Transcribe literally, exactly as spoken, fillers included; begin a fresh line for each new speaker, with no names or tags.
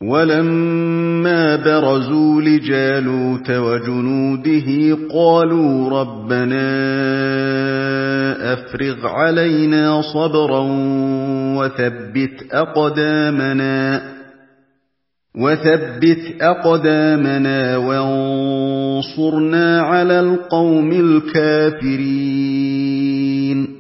وَلَمَّا بَرَزُوا لِجَالُوتَ وَجُنُودِهِ قَالُوا رَبَّنَا أَفْرِغْ عَلَيْنَا صَبْرًا وَثَبِّتْ أَقْدَامَنَا وَثَبِّتْ أَقْدَامَنَا وَانصُرْنَا عَلَى الْقَوْمِ الْكَافِرِينَ